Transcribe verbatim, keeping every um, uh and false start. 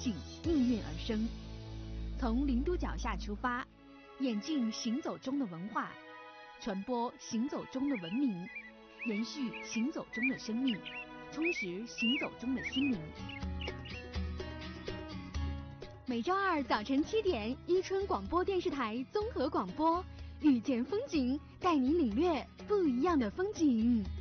景应运而生。从零度脚下出发，演进行走中的文化，传播行走中的文明，延续行走中的生命，充实行走中的心灵。每周二早晨七点，伊春广播电视台综合广播，遇见风景，带你领略不一样的风景。